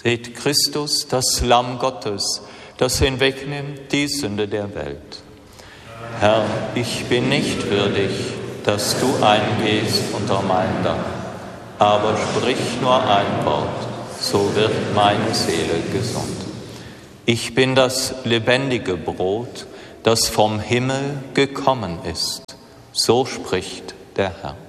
Seht Christus, das Lamm Gottes, das hinwegnimmt die Sünde der Welt. Herr, ich bin nicht würdig, dass du eingehst unter mein Dach, aber sprich nur ein Wort, so wird meine Seele gesund. Ich bin das lebendige Brot, das vom Himmel gekommen ist. So spricht der Herr.